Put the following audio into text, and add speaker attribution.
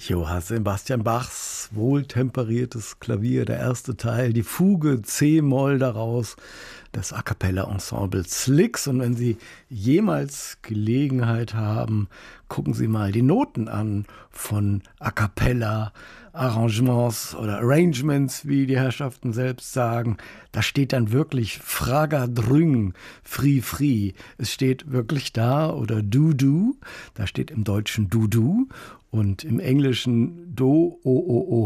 Speaker 1: Johann Sebastian Bachs wohltemperiertes Klavier, der erste Teil, die Fuge C-Moll daraus, das A Cappella Ensemble Slicks. Und wenn Sie jemals Gelegenheit haben, gucken Sie mal die Noten an von A Cappella Arrangements oder Arrangements, wie die Herrschaften selbst sagen. Da steht dann wirklich Fraga Dryng, Fri Fri. Es steht wirklich da, oder Du Du. Da steht im Deutschen Du Du und im Englischen Do O O